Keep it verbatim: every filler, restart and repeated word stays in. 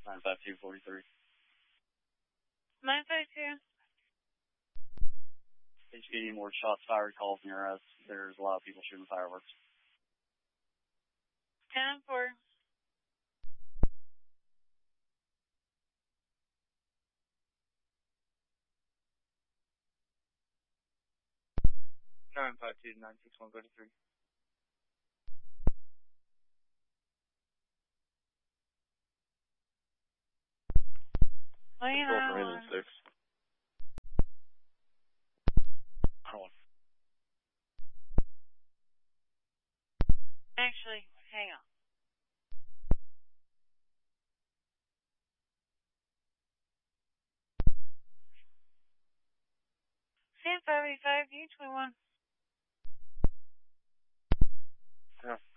nine five two forty-three. nine five two. H P D, more shots fired calls near us. There's a lot of people shooting fireworks. ten four. nine five two nine six one thirty-three. Control from Indian six. Actually, hang on. Sam five eighty-five, U twenty-one. Yeah.